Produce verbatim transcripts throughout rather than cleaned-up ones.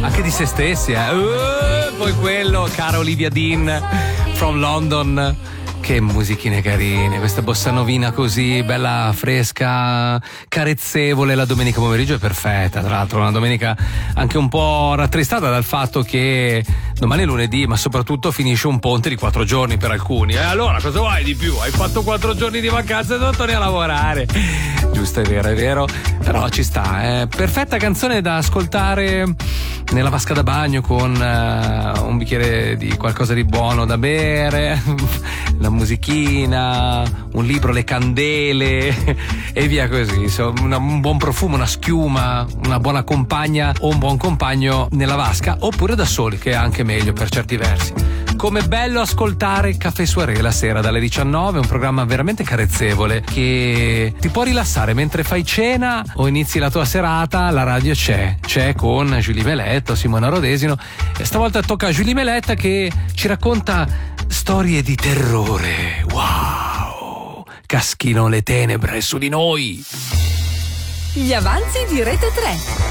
anche di se stessi, eh. Uh, poi quello, cara Olivia Dean from London. Che musichine carine, questa bossa novina così bella, fresca, carezzevole. La domenica pomeriggio è perfetta, tra l'altro una domenica anche un po' rattristata dal fatto che domani è lunedì, ma soprattutto finisce un ponte di quattro giorni per alcuni. E allora cosa vuoi di più? Hai fatto quattro giorni di vacanza e non torni a lavorare. Giusto, è vero, è vero, però ci sta, eh. Perfetta canzone da ascoltare nella vasca da bagno con uh, un bicchiere di qualcosa di buono da bere, la musichina, un libro, le candele e via così. Insomma, una, un buon profumo, una schiuma, una buona compagna o un buon compagno nella vasca, oppure da soli, che è anche meglio per certi versi. Come bello ascoltare Caffè Soirée la sera dalle diciannove, un programma veramente carezzevole che ti può rilassare mentre fai cena o inizi la tua serata. La radio c'è, c'è con Julie Meletta, Simona Rodesino, e stavolta tocca a Julie Meletta che ci racconta storie di terrore. Wow! Caschino le tenebre su di noi. Gli avanzi di Rete tre.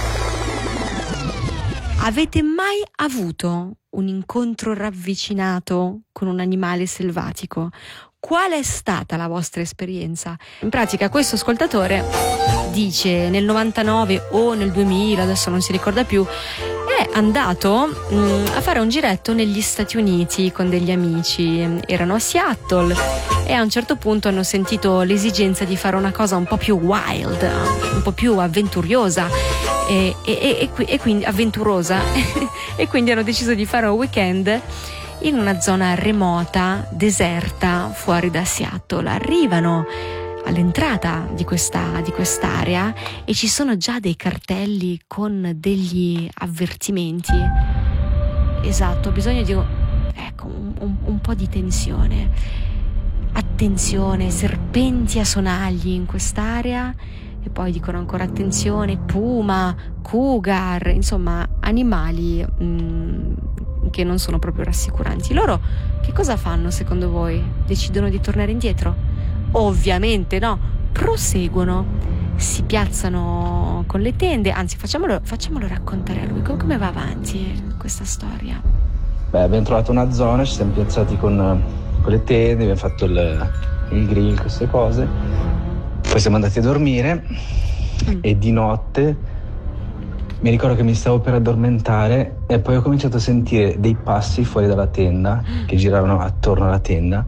Avete mai avuto un incontro ravvicinato con un animale selvatico? Qual è stata la vostra esperienza? In pratica questo ascoltatore dice nel novantanove o nel duemila, adesso non si ricorda più, è andato mh, a fare un giretto negli Stati Uniti con degli amici. Erano a Seattle e a un certo punto hanno sentito l'esigenza di fare una cosa un po' più wild, un po' più avventuriosa e, e, e, e quindi avventurosa e quindi hanno deciso di fare un weekend in una zona remota, deserta, fuori da Seattle. Arrivano all'entrata di questa di quest'area e ci sono già dei cartelli con degli avvertimenti. Esatto, bisogno di ecco un, un, un po' di tensione. Attenzione, serpenti a sonagli in quest'area. E poi dicono ancora attenzione, puma, cougar, insomma animali mh, che non sono proprio rassicuranti. Loro che cosa fanno secondo voi? Decidono di tornare indietro? Ovviamente no, proseguono, si piazzano con le tende, anzi facciamolo, facciamolo raccontare a lui come va avanti questa storia. Beh, abbiamo trovato una zona, ci siamo piazzati con, con le tende, abbiamo fatto il, il grill, queste cose. Poi siamo andati a dormire mm. e di notte mi ricordo che mi stavo per addormentare e poi ho cominciato a sentire dei passi fuori dalla tenda che giravano attorno alla tenda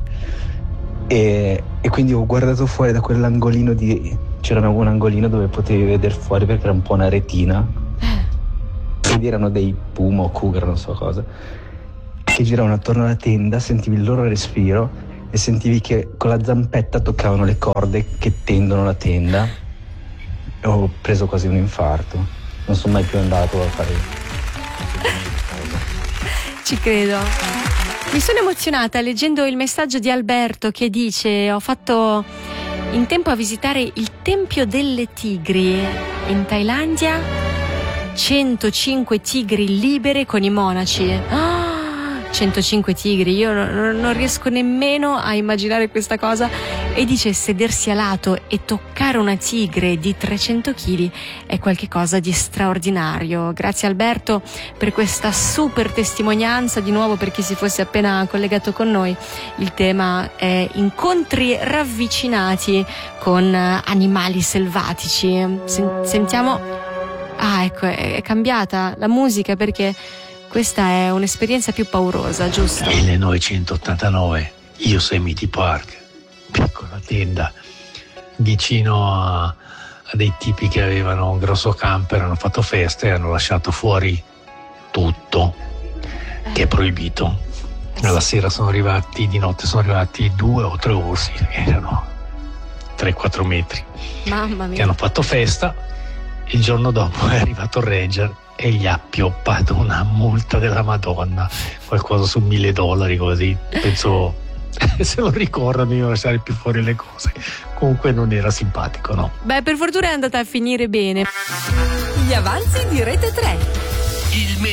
e, e quindi ho guardato fuori da quell'angolino di... c'era un angolino dove potevi vedere fuori perché era un po' una retina ed erano dei puma o cougar, non so cosa, che giravano attorno alla tenda, sentivi il loro respiro e sentivi che con la zampetta toccavano le corde che tendono la tenda e ho preso quasi un infarto. Non sono mai più andato a fare. Ci credo. Mi sono emozionata leggendo il messaggio di Alberto che dice: ho fatto in tempo a visitare il Tempio delle Tigri in Thailandia, centocinque tigri libere con i monaci. Ah! centocinque tigri, io non, non riesco nemmeno a immaginare questa cosa. E dice sedersi a lato e toccare una tigre di trecento chili è qualcosa di straordinario. Grazie Alberto per questa super testimonianza. Di nuovo, per chi si fosse appena collegato con noi, il tema è incontri ravvicinati con animali selvatici. Sen- sentiamo ah ecco è, è cambiata la musica perché questa è un'esperienza più paurosa, giusto? millenovecentottantanove, Yosemite Park, piccola tenda, vicino a, a dei tipi che avevano un grosso camper, hanno fatto feste e hanno lasciato fuori tutto, che è proibito. La sera sono arrivati, di notte sono arrivati due o tre orsi, erano tre quattro metri, Mamma mia. che hanno fatto festa. Il giorno dopo è arrivato il ranger e gli ha pioppato una multa della Madonna, qualcosa su mille dollari così. Penso, se lo ricordo, non devo lasciare più fuori le cose. Comunque non era simpatico, no? Beh, per fortuna è andata a finire bene. Gli avanzi di Rete tre. Il